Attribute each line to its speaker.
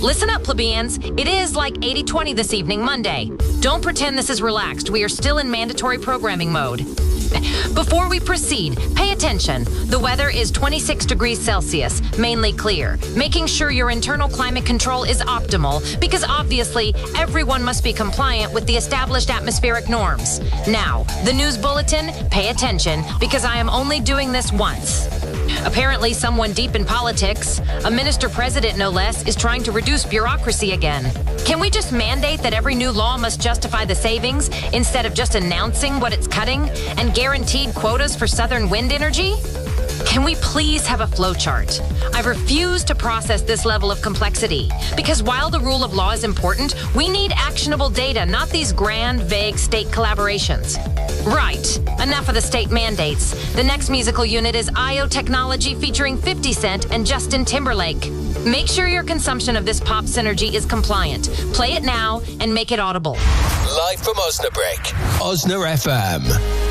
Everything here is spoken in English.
Speaker 1: Listen up, plebeians. It is like 80-20 this evening, Monday. Don't pretend this is relaxed. We are still in mandatory programming mode. Before we proceed, pay attention. The weather is 26 degrees Celsius, mainly clear. Making sure your internal climate control is optimal, because obviously everyone must be compliant with the established atmospheric norms. Now, the news bulletin, pay attention, because I am only doing this once. Apparently, someone deep in politics, a minister-president no less, is trying to reduce bureaucracy again. Can we just mandate that every new law must justify the savings instead of just announcing what it's cutting and guaranteed quotas for southern wind energy? Can we please have a flowchart? I refuse to process this level of complexity, because while the rule of law is important, we need actionable data, not these grand, vague state collaborations. Right, enough of the state mandates. The next musical unit is IO Technology featuring 50 Cent and Justin Timberlake. Make sure your consumption of this pop synergy is compliant. Play it now and make it audible.
Speaker 2: Live from Osnabrück, Osna FM.